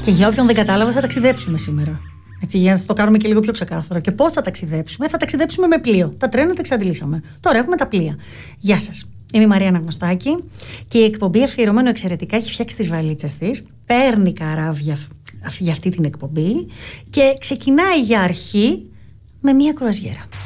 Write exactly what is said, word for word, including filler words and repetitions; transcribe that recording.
Και για όποιον δεν κατάλαβε, θα ταξιδέψουμε σήμερα. Έτσι, για να το κάνουμε και λίγο πιο ξεκάθαρο. Και πώς θα ταξιδέψουμε? Θα ταξιδέψουμε με πλοίο. Τα τρένα τα εξαντλήσαμε. Τώρα έχουμε τα πλοία. Γεια σας. Είμαι η Μαρία Αναγνωστάκη και η εκπομπή Αφιερωμένο εξαιρετικά έχει φτιάξει τις βαλίτσες της. Παίρνει καράβια για αυτή την εκπομπή και ξεκινάει για αρχή με μία κρουαζιέρα.